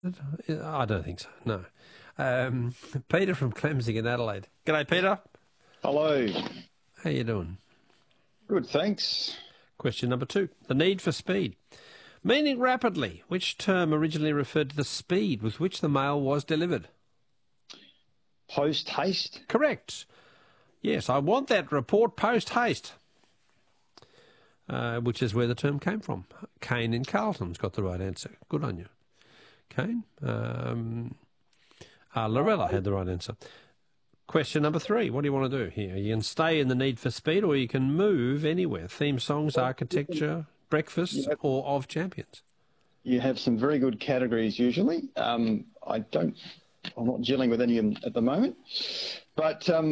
I don't think so, no. Peter from Clemsing in Adelaide. G'day, Peter. Hello. How you doing? Good, thanks. Question number 2. The need for speed. Meaning rapidly, which term originally referred to the speed with which the mail was delivered? Post haste? Correct. Yes, I want that report post haste, which is where the term came from. Kane in Carlton's got the right answer. Good on you, Kane. Lorella had the right answer. Question number 3. What do you want to do here? You can stay in the need for speed or you can move anywhere. Theme songs, architecture, breakfast, or of champions. You have some very good categories usually. I'm not dealing with any of them at the moment. But